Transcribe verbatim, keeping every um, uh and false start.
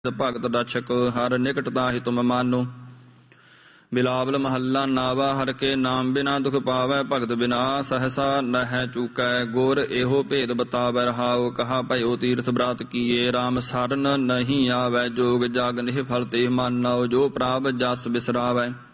भगत रक्षक हर निकट ताहि तुम मानो। बिलावल महला नावा हर के नाम बिना दुख पावै भगत बिना सहसा नह चूकै। गोर एहो भेद बतावै रहाओ कहा भयो तीर्थ ब्रात किए। राम सरन नहीं आवै जोग जाग निह फल ते मानौ जो प्राप जस बिसरावै।